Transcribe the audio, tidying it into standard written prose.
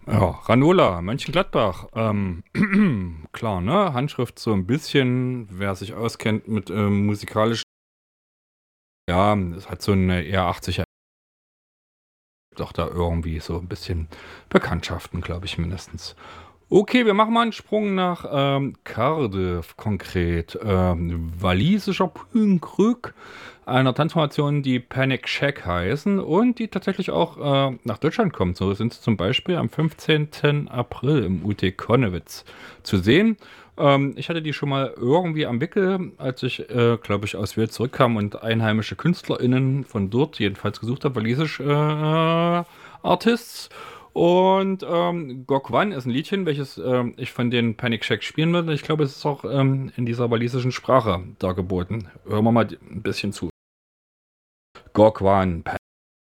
Ja, Ranola, Mönchengladbach. Klar, ne? Handschrift so ein bisschen, wer sich auskennt mit musikalisch, ja, es hat so eine eher 80er, doch da irgendwie so ein bisschen Bekanntschaften, glaube ich mindestens. Okay, wir machen mal einen Sprung nach Cardiff konkret. Walisischer Punkrock, einer Tanzformation, die Panic Shack heißen und die tatsächlich auch nach Deutschland kommt. So sind sie zum Beispiel am 15. April im UT Konnewitz zu sehen. Ich hatte die schon mal irgendwie am Wickel, als ich, glaube ich, aus Wales zurückkam und einheimische KünstlerInnen von dort jedenfalls gesucht habe, walisische Artists. Und Gok Wan ist ein Liedchen, welches ich von den Panic Shack spielen würde. Ich glaube, es ist auch in dieser walisischen Sprache dargeboten. Hören wir mal ein bisschen zu. Gok Wan,